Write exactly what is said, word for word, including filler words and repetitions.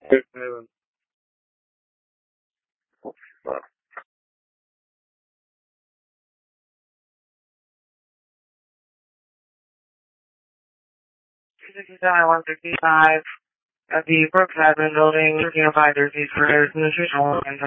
sixty-seven, one sixty-five at the Brookside building, looking at five thirty for nutritional